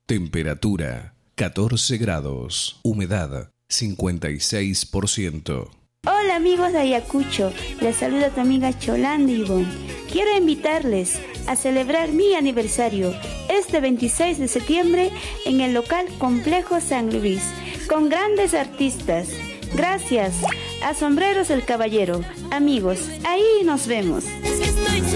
Temperatura 14 grados. Humedad 56%. Hola amigos de Ayacucho, les saluda tu amiga Cholanda Ivonne. Quiero invitarles a celebrar mi aniversario este 26 de septiembre en el local Complejo San Luis, con grandes artistas. Gracias a Sombreros el Caballero. Amigos, ahí nos vemos.